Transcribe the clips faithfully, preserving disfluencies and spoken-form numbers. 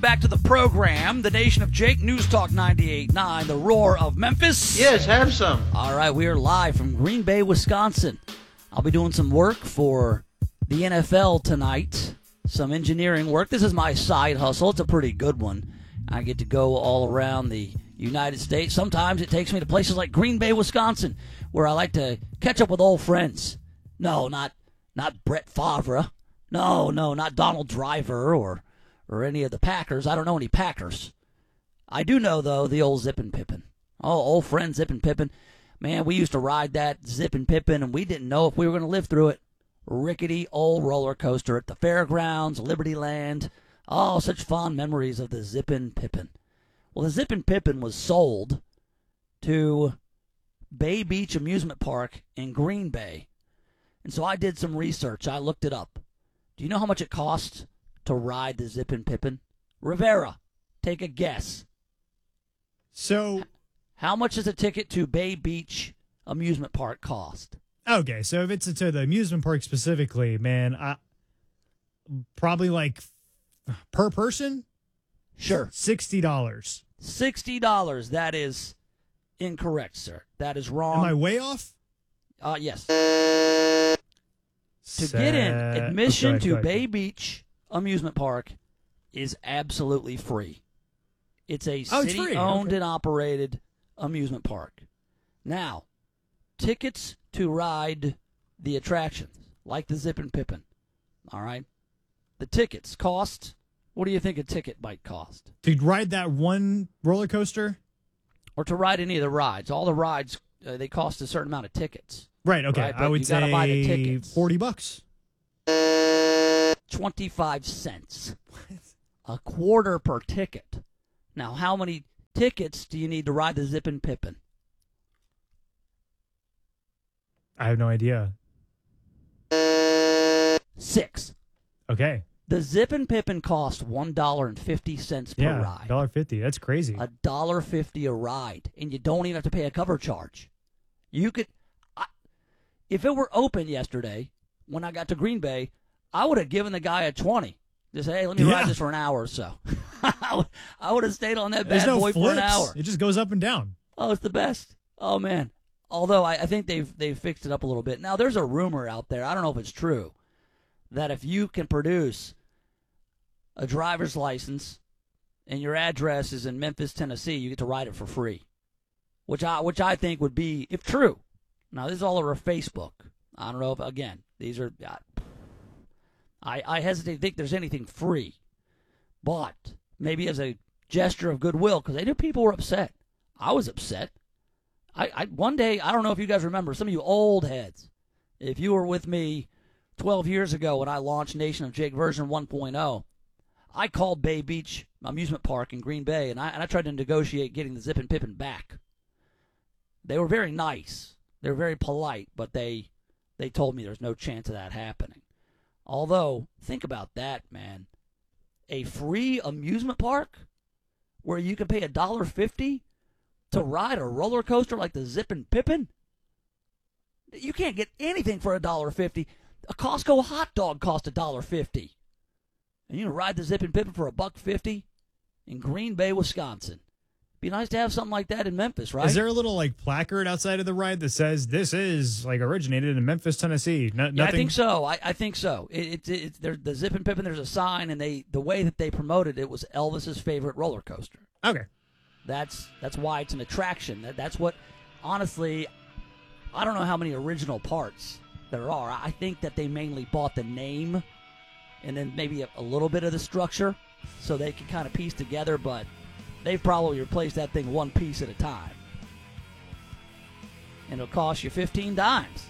Back to the program, the Nation of Jake, News Talk ninety-eight point nine, the roar of Memphis. Yes, have some. All right, we are live from Green Bay, Wisconsin. I'll be doing some work for the N F L tonight, some engineering work. This is my side hustle. It's a pretty good one. I get to go all around the United States. Sometimes it takes me to places like Green Bay, Wisconsin, where I like to catch up with old friends. No, not not Brett Favre. No, no, not Donald Driver or... or any of the Packers. I don't know any Packers. I do know, though, the old Zippin' Pippin. Oh, old friend Zippin' Pippin. Man, we used to ride that Zippin' Pippin, and we didn't know if we were going to live through it. Rickety old roller coaster at the fairgrounds, Liberty Land. Oh, such fond memories of the Zippin' Pippin. Well, the Zippin' Pippin was sold to Bay Beach Amusement Park in Green Bay. And so I did some research. I looked it up. Do you know how much it costs to ride the Zippin' Pippin? Rivera, take a guess. So, how much does a ticket to Bay Beach Amusement Park cost? Okay, so if it's to the amusement park specifically, man, I, probably like per person? Sure. sixty dollars. sixty dollars. That is incorrect, sir. That is wrong. Am I way off? Uh, yes. To get in, admission oh, to Bay Beach Amusement Park is absolutely free. It's a oh, it's city-owned okay. and operated amusement park. Now, tickets to ride the attractions, like the Zippin' Pippin, all right? The tickets cost, what do you think a ticket might cost? To ride that one roller coaster? Or to ride any of the rides. All the rides, uh, they cost a certain amount of tickets. Right, okay. Right? I would you gotta say buy the tickets. forty bucks. twenty-five cents. A quarter per ticket. Now, how many tickets do you need to ride the Zippin' Pippin? I have no idea. Six. Okay. The Zippin' Pippin cost one dollar and fifty cents per Yeah, ride. one dollar fifty. That's crazy. A dollar fifty a ride, and you don't even have to pay a cover charge. You could, I, if it were open yesterday, when I got to Green Bay, I would have given the guy a twenty. Just say, hey, let me Yeah. ride this for an hour or so. I would have stayed on that There's bad no boy flips. for an hour. It just goes up and down. Oh, it's the best. Oh man. Although I, I think they've they've fixed it up a little bit. Now there's a rumor out there. I don't know if it's true, that if you can produce a driver's license and your address is in Memphis, Tennessee, you get to ride it for free. Which I which I think would be, if true. Now this is all over Facebook. I don't know if, again, these are. I I hesitate to think there's anything free, but maybe as a gesture of goodwill, because I knew people were upset. I was upset. I, I one day, I don't know if you guys remember, some of you old heads, if you were with me twelve years ago when I launched Nation of Jake version one point oh, I called Bay Beach Amusement Park in Green Bay, and I, and I tried to negotiate getting the Zippin' Pippin back. They were very nice. They were very polite, but they they told me there's no chance of that happening. Although, think about that, man. A free amusement park where you can pay a dollar fifty to ride a roller coaster like the Zippin' Pippin? You can't get anything for a dollar fifty. A Costco hot dog cost a dollar fifty. And you can ride the Zippin' Pippin for a buck fifty in Green Bay, Wisconsin. Be nice to have something like that in Memphis, right? Is there a little like placard outside of the ride that says this is like originated in Memphis, Tennessee? No, Yeah, I nothing? think so. I, I think so. It, it, it, there, the Zippin' Pippin, there's a sign, and they the way that they promoted it was Elvis's favorite roller coaster. Okay. That's that's why it's an attraction. That that's what, honestly, I don't know how many original parts there are. I think that they mainly bought the name, and then maybe a, a little bit of the structure, so they can kind of piece together. But they've probably replaced that thing one piece at a time, and it'll cost you fifteen dimes.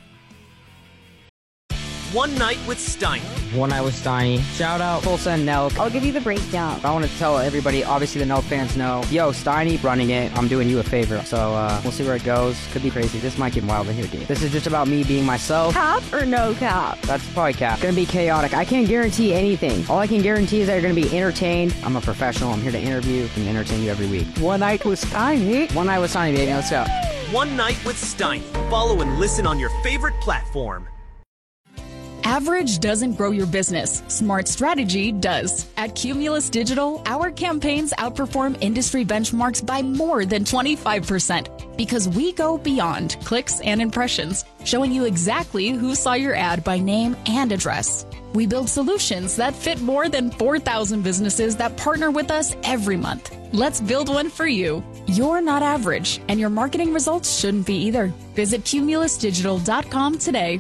One Night with Steiny. One Night with Steiny. Shout out Full Send Nelk. I'll give you the breakdown. I want to tell everybody, obviously the Nelk fans know, yo, Steiny running it, I'm doing you a favor. So uh, we'll see where it goes. Could be crazy. This might get wild in here, dude. This is just about me being myself. Cap or no cap? That's probably cap. Gonna be chaotic. I can't guarantee anything. All I can guarantee is that you're gonna be entertained. I'm a professional. I'm here to interview and entertain you every week. One Night with Steiny. One Night with Steiny, baby. Let's go. One Night with Steiny. Follow and listen on your favorite platform. Average doesn't grow your business. Smart strategy does. At Cumulus Digital, our campaigns outperform industry benchmarks by more than twenty-five percent because we go beyond clicks and impressions, showing you exactly who saw your ad by name and address. We build solutions that fit more than four thousand businesses that partner with us every month. Let's build one for you. You're not average, and your marketing results shouldn't be either. Visit cumulus digital dot com today.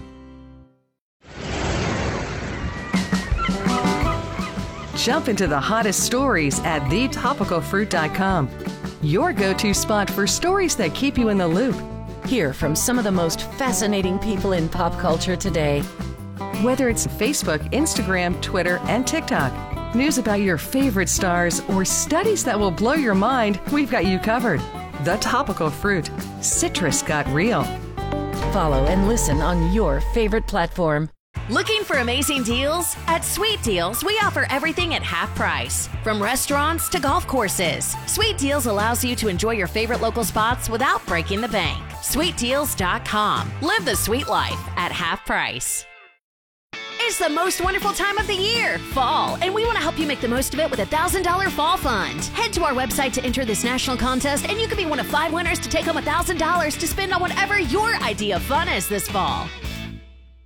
Jump into the hottest stories at the topical fruit dot com. Your go-to spot for stories that keep you in the loop. Hear from some of the most fascinating people in pop culture today. Whether it's Facebook, Instagram, Twitter, and TikTok, news about your favorite stars, or studies that will blow your mind, we've got you covered. The Topical Fruit. Citrus got real. Follow and listen on your favorite platform. Looking for amazing deals? At Sweet Deals, we offer everything at half price. From restaurants to golf courses, Sweet Deals allows you to enjoy your favorite local spots without breaking the bank. sweet deals dot com. Live the sweet life at half price. It's the most wonderful time of the year, fall, and we want to help you make the most of it with a one thousand dollars Fall Fund. Head to our website to enter this national contest, and you could be one of five winners to take home one thousand dollars to spend on whatever your idea of fun is this fall.